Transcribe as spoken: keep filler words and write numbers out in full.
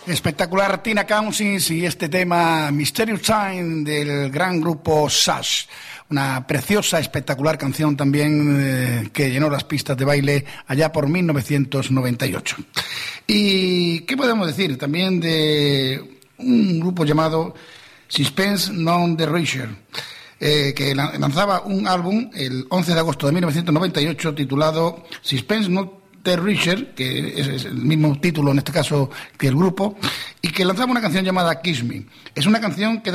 Espectacular Tina Cousins y este tema Mysterious Time del gran grupo Sash. Una preciosa, espectacular canción también eh, que llenó las pistas de baile allá por mil novecientos noventa y ocho. ¿Y qué podemos decir también de un grupo llamado Sixpence None the Richer? Eh, que lanzaba un álbum el once de agosto de mil novecientos noventa y ocho titulado Sixpence None the Richer, que es el mismo título en este caso que el grupo, y que lanzaba una canción llamada Kiss Me. Es una canción que